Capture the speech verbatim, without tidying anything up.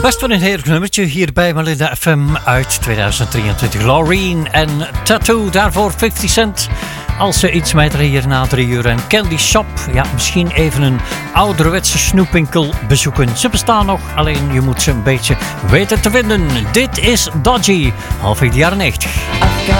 Best wel een heerlijk nummertje hier bij Melinda F M uit tweeduizend drieëntwintig. Laureen en Tattoo, daarvoor fifty cent. Als ze iets met hier na drie uur. En Candy Shop, ja, misschien even een ouderwetse snoepwinkel bezoeken. Ze bestaan nog, alleen je moet ze een beetje weten te vinden. Dit is Dodgy, half in de jaren negentig.